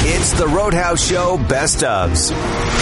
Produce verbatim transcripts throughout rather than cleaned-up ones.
It's the Roadhouse Show Best Ofs.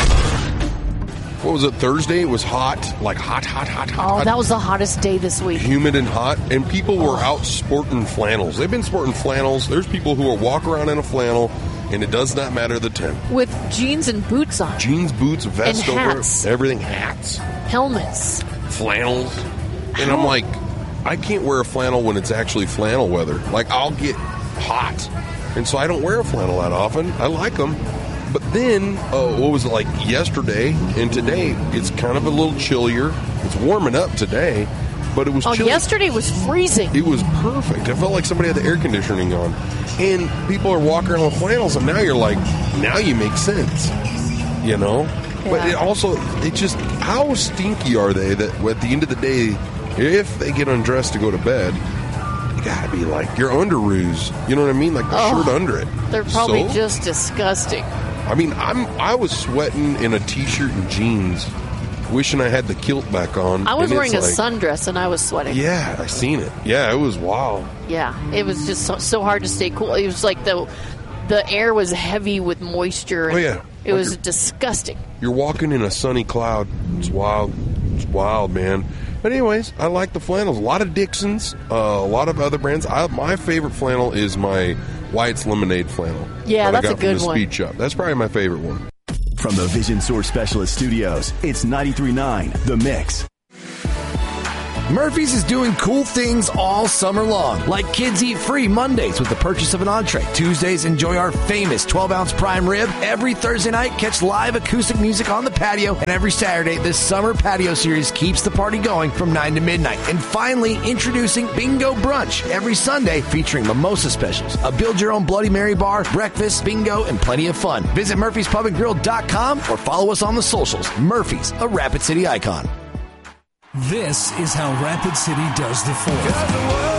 What was it, Thursday? It was hot, like hot, hot, hot, hot. Oh, hot. that was the hottest day this week. Humid and hot, and people were out sporting flannels. They've been sporting flannels. There's people who are walk around in a flannel, and it does not matter the temp. With jeans and boots on. Jeans, boots, vest and over, hats. everything, hats. Helmets. Flannels. And I'm like, I can't wear a flannel when it's actually flannel weather. Like, I'll get hot. And so I don't wear a flannel that often. I like them. But then, uh, what was it, like yesterday and today, it's kind of a little chillier. It's warming up today, but it was oh, chilly. Yesterday was freezing. It was perfect. I felt like somebody had the air conditioning on. And people are walking around with flannels, and now you're like, now you make sense. You know? Yeah. But it also, it just, how stinky are they that at the end of the day, if they get undressed to go to bed, you gotta be like, your underoos. You know what I mean? Like the oh, shirt under it. They're probably so, just disgusting. I mean, I'm I was sweating in a t-shirt and jeans, wishing I had the kilt back on. I was wearing a like, sundress and I was sweating. Yeah, I seen it. Yeah, it was wild. Yeah, it was just so, so hard to stay cool. It was like the the air was heavy with moisture. And oh yeah, it like was you're, disgusting. You're walking in a sunny cloud. It's wild. It's wild, man. But anyways, I like the flannels. A lot of Dixons, uh, a lot of other brands. I, my favorite flannel is my White's Lemonade flannel. Yeah, that that's I got a good from the one. Speed Shop. That's probably my favorite one. From the Vision Source Specialist Studios, it's ninety-three point nine The Mix. Murphy's is doing cool things all summer long, like Kids Eat Free Mondays with the purchase of an entree. Tuesdays, enjoy our famous twelve-ounce prime rib. Every Thursday night, catch live acoustic music on the patio. And every Saturday, this summer patio series keeps the party going from nine to midnight. And finally, introducing Bingo Brunch every Sunday, featuring mimosa specials, a build-your-own Bloody Mary bar, breakfast, bingo, and plenty of fun. Visit Murphys Pub and Grill dot com or follow us on the socials. Murphy's, a Rapid City icon. This is how Rapid City does the fourth.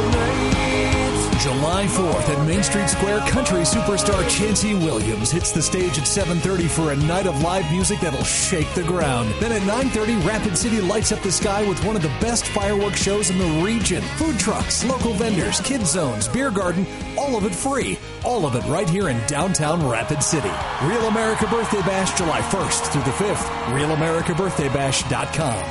July fourth at Main Street Square, country superstar Chancey Williams hits the stage at seven thirty for a night of live music that'll shake the ground. Then at nine thirty, Rapid City lights up the sky with one of the best fireworks shows in the region. Food trucks, local vendors, kids zones, beer garden, all of it free. All of it right here in downtown Rapid City. Real America Birthday Bash, July first through the fifth. real america birthday bash dot com.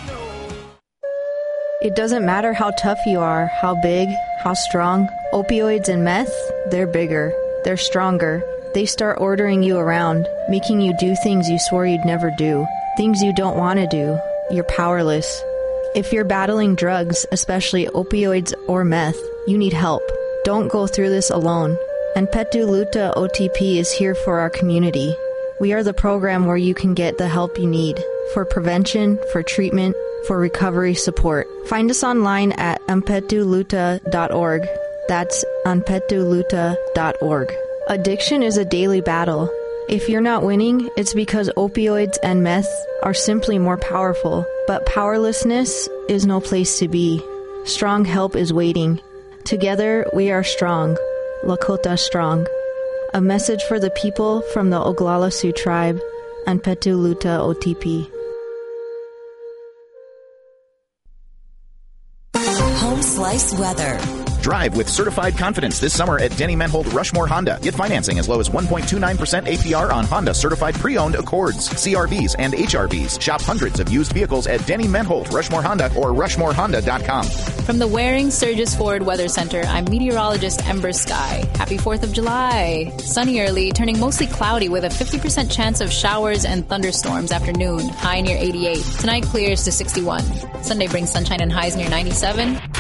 It doesn't matter how tough you are, how big, how strong. Opioids and meth, they're bigger. They're stronger. They start ordering you around, making you do things you swore you'd never do. Things you don't want to do. You're powerless. If you're battling drugs, especially opioids or meth, you need help. Don't go through this alone. And Petu Luta O T P is here for our community. We are the program where you can get the help you need for prevention, for treatment, for recovery support. Find us online at ampetu luta dot org. That's ampetu luta dot org. Addiction is a daily battle. If you're not winning, it's because opioids and meth are simply more powerful. But powerlessness is no place to be. Strong help is waiting. Together, we are strong. Lakota strong. A message for the people from the Oglala Sioux tribe and Petu Luta O T P. Home Slice Weather. Drive with certified confidence this summer at Denny Menhold Rushmore Honda. Get financing as low as one point two nine percent A P R on Honda certified pre-owned Accords, C R Vs, and H R Vs. Shop hundreds of used vehicles at Denny Menhold Rushmore Honda or rushmore honda dot com. From the Waring Sturgis Ford Weather Center, I'm meteorologist Ember Sky. Happy fourth of July. Sunny early, turning mostly cloudy with a fifty percent chance of showers and thunderstorms after noon. High near eighty-eight. Tonight clears to sixty-one. Sunday brings sunshine and highs near ninety-seven.